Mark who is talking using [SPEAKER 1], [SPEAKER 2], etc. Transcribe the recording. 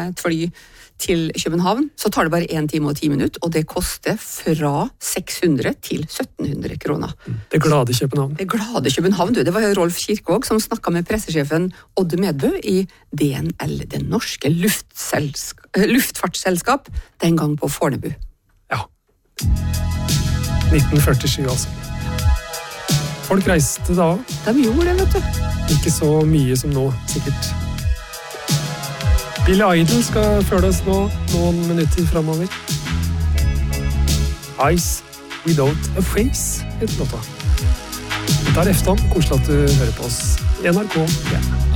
[SPEAKER 1] et fly til København, så tar det bare 1 time og 10 minutter, og det koster fra 600 til 1700 kroner.
[SPEAKER 2] Det glade København.
[SPEAKER 1] Det glade København, du. Det var Rolf Kirkvaag som snakket med pressesjefen Odde Medbø i DNL, det norske luftfartsselskap, den gang på Fornebu.
[SPEAKER 2] Ja. 1947 altså. Folk reiste da.
[SPEAKER 1] De gjorde det, vet du.
[SPEAKER 2] Ikke så mye som nå, sikkert. Billy Idol skal følge oss nå noen minutter fremover. Eyes Without a Face heter låta. Det er Efton, koselig at du hører på oss i NRK. Ja.